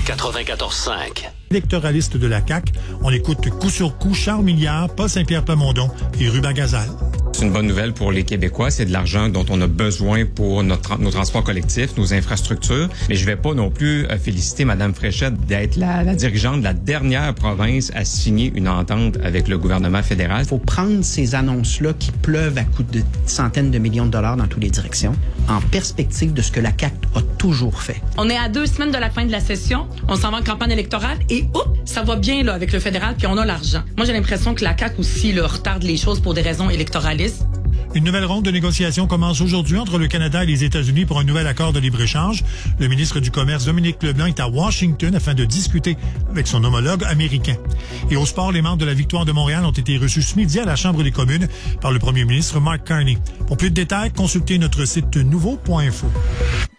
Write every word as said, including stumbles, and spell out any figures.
quatre-vingt-quatorze cinq. Électoraliste de la C A Q, on écoute coup sur coup Charles Milliard, Paul Saint-Pierre Plamondon et Ruben Gazal. C'est une bonne nouvelle pour les Québécois. C'est de l'argent dont on a besoin pour notre, nos transports collectifs, nos infrastructures. Mais je vais pas non plus euh, féliciter Mme Fréchette d'être la, la dirigeante de la dernière province à signer une entente avec le gouvernement fédéral. Il faut prendre ces annonces-là qui pleuvent à coups de centaines de millions de dollars dans toutes les directions en perspective de ce que la C A Q a toujours fait. On est à deux semaines de la fin de la session. On s'en va en campagne électorale et oups, ça va bien là avec le fédéral puis on a l'argent. Moi, j'ai l'impression que la C A Q aussi là, retarde les choses pour des raisons électoralistes. Une nouvelle ronde de négociations commence aujourd'hui entre le Canada et les États-Unis pour un nouvel accord de libre-échange. Le ministre du Commerce, Dominique Leblanc, est à Washington afin de discuter avec son homologue américain. Et au sport, les membres de la Victoire de Montréal ont été reçus ce midi à la Chambre des communes par le premier ministre Mark Carney. Pour plus de détails, consultez notre site nouveau point info.